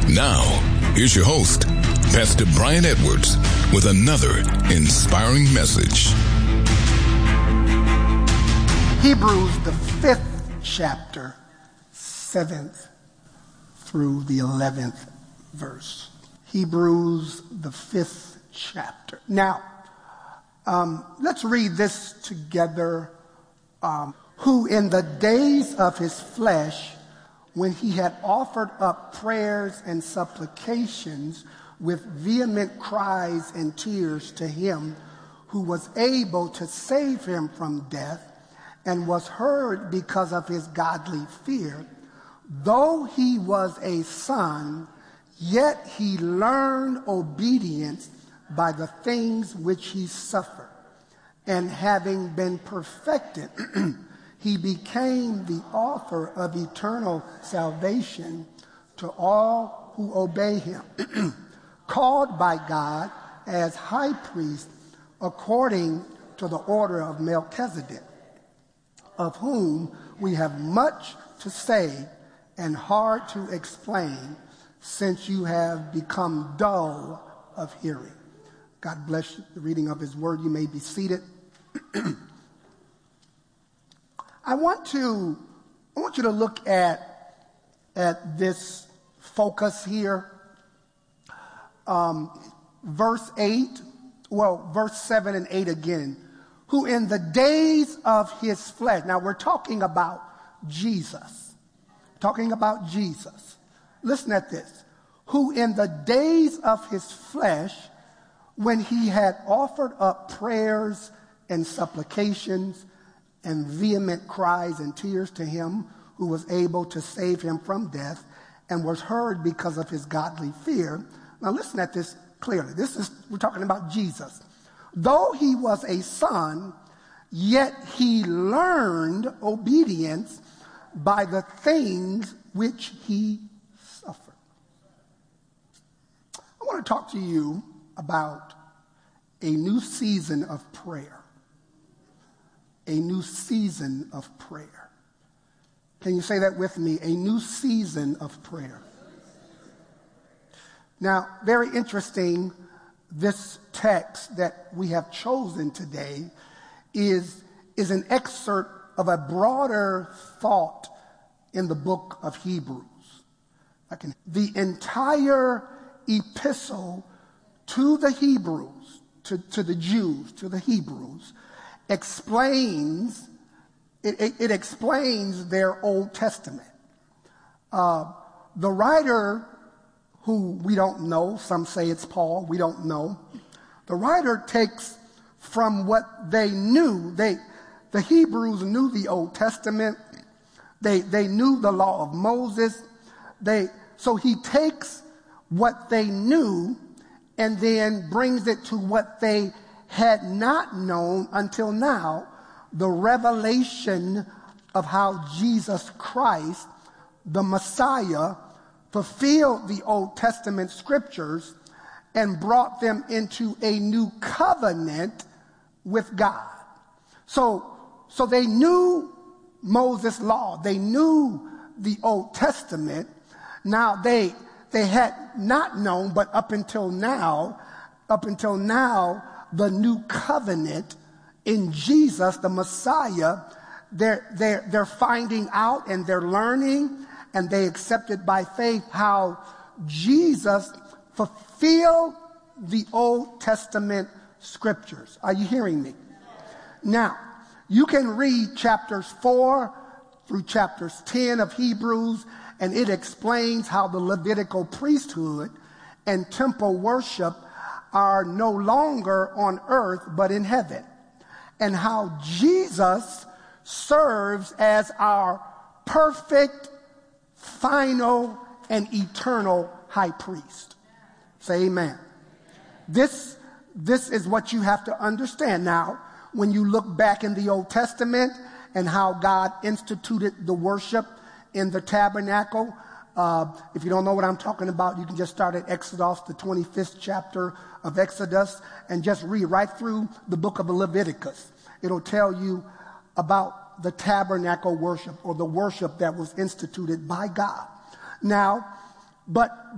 Now, here's your host, Pastor Brian Edwards, with another inspiring message. Hebrews, the 5th chapter, 7th through the 11th verse. Hebrews, the 5th chapter. Now, let's read this together. Who in the days of his flesh, when he had offered up prayers and supplications with vehement cries and tears to him who was able to save him from death, and was heard because of his godly fear, though he was a son, yet he learned obedience by the things which he suffered. And having been perfected, he became the author of eternal salvation to all who obey him, called by God as high priest according to the order of Melchizedek, of whom we have much to say and hard to explain, since you have become dull of hearing. God bless you. The reading of his word. You may be seated. I want you to look at this focus here. Verse 7 and 8 again. Who in the days of his flesh. Now we're talking about Jesus. Talking about Jesus. Listen at this. Who in the days of his flesh, when he had offered up prayers and supplications and vehement cries and tears to him who was able to save him from death, and was heard because of his godly fear. Now listen at this clearly. We're talking about Jesus. Though he was a son, yet he learned obedience by the things which he suffered. I want to talk to you about a new season of prayer. A new season of prayer. Can you say that with me? A new season of prayer. Now, very interesting, this text that we have chosen today is an excerpt of a broader thought in the book of Hebrews. The entire epistle to the Hebrews, to the Jews, to the Hebrews, explains their Old Testament. The writer, who we don't know, some say it's Paul, we don't know. The writer takes from what they knew. The Hebrews knew the Old Testament. They knew the law of Moses. So he takes what they knew and then brings it to what they had not known until now, the revelation of how Jesus Christ, the Messiah, fulfilled the Old Testament scriptures and brought them into a new covenant with God. So they knew Moses' law. They knew the Old Testament. Now they had not known, but up until now, the new covenant in Jesus, the Messiah, they're finding out and they're learning, and they accepted by faith how Jesus fulfilled the Old Testament scriptures. Are you hearing me? Now, you can read chapters 4 through chapters 10 of Hebrews, and it explains how the Levitical priesthood and temple worship are no longer on earth but in heaven, and how Jesus serves as our perfect, final, and eternal high priest. Say amen. This is what you have to understand. Now, when you look back in the Old Testament and how God instituted the worship in the tabernacle, if you don't know what I'm talking about, you can just start at Exodus, the 25th chapter of Exodus, and just read right through the book of Leviticus. It'll tell you about the tabernacle worship, or the worship that was instituted by God. Now, but